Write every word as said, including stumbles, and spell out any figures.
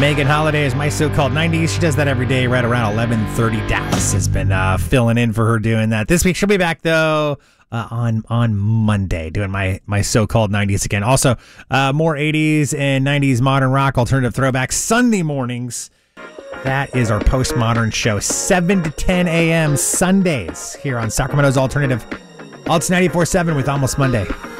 Megan Holiday is My So-Called nineties. She does that every day right around eleven thirty. Dallas has been uh, filling in for her doing that. This week she'll be back, though, uh, on on Monday doing my, my So-Called nineties again. Also, uh, more eighties and nineties modern rock, alternative throwbacks Sunday mornings. That is our postmodern show, seven to ten a.m. Sundays here on Sacramento's Alternative. Alts ninety-four point seven with Almost Monday.